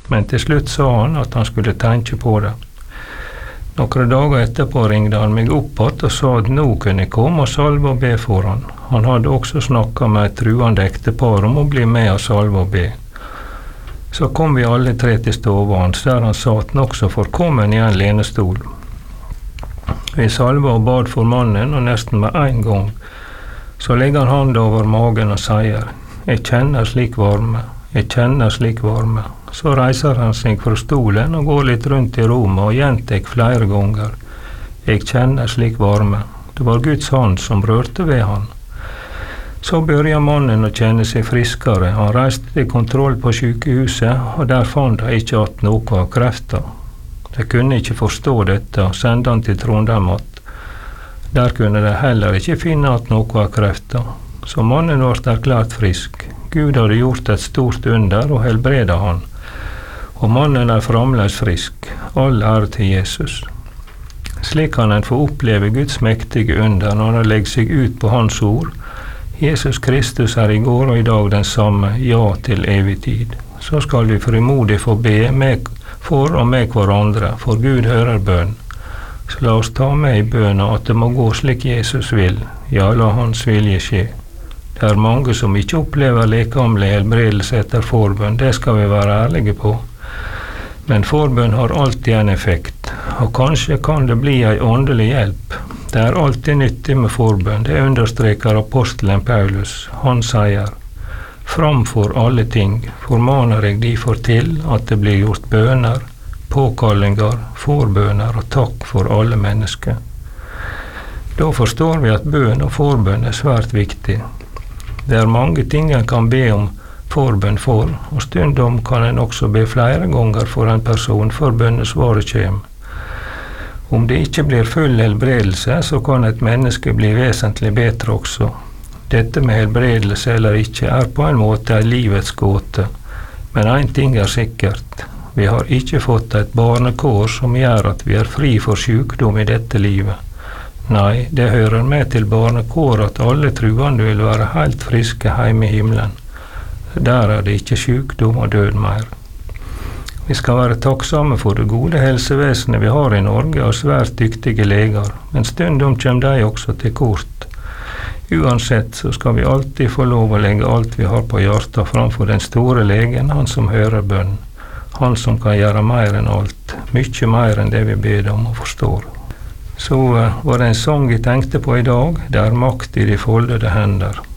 men til slutt sa han at han skulle tenke på det. Noen dager etterpå ringte han meg opp igjen og sa at nå kunne jeg komme og salve og be for han. Han hadde også snakket med et truende ektepar om å bli med og salve og be. Så kom vi alle tre til stoven hans, der han satt nokså forkommen i en lenestol. Vi salva og bad for mannen, og nesten med en gang så legger han hånda over magen og sier: «Jeg kjenner slik varme, jeg kjenner slik varme.» Så reiser han seg fra stolen og går litt rundt i rommet og gjentar flere ganger: «Jeg kjenner slik varme.» Det var Guds hånd som rørte ved han. Så begynte mannen å kjenne seg friskere. Han reiste til kontroll på sykehuset, og der fant de ikke at noe av krefter. De kunne ikke forstå dette og sendte han til Trondheim igjen. Der kunne de heller ikke finne at noe av krefter. Så mannen ble erklært frisk. Gud hadde gjort et stort under og helbredet han. Og mannen er fremdeles frisk. All ære til Jesus. Slik kan en få oppleve Guds mektige under når han legger seg ut på hans ord. Jesus Kristus er i går og i dag den samme, ja til evig tid. Så skal vi frimodig få be for og med hverandre, for Gud hører bønn. Så la oss ta med i bønna at det må gå slik Jesus vil. Ja, la hans vilje skje. Det er mange som ikke opplever lekamlig helbredelse etter forbønn, det skal vi være ærlige på. Men forbønn har alltid en effekt, og kanskje kan det bli en åndelig hjelp. Det er alltid nyttig med forbønn, det understreker apostelen Paulus. Han sier: «Framfor alle ting formaner jeg derfor til at det blir gjort bøner, påkallinger, forbøner og takk for alle mennesker.» Da forstår vi at bønn og forbønn er svært viktig. Det er mange ting en kan be om forbønn for, og stundom kan en også be flere ganger for en person før bønnesvaret kommer. Om det ikke blir full helbredelse, så kan et menneske bli vesentlig bedre også. Dette med helbredelse eller ikke er på en måte livets gåte, men en ting er sikkert. Vi har ikke fått et barnekår som gjør at vi er fri for sykdom i dette livet. Nei, det hører med til barnekår at alle truende vil være helt friske hjemme i himmelen. Der er det ikke sykdom og død mer. Vi skal være takksomme for det gode helsevesenet vi har i Norge og svært dyktige leger, men stundom kommer de også til kort. Uansett så skal vi alltid få lov å legge alt vi har på hjertet framfor den store legen, han som hører bønn. Han som kan gjøre mer enn alt, mye mer enn det vi ber om og forstår. Så var det en sang jeg tenkte på i dag, det er makt i de foldede hender.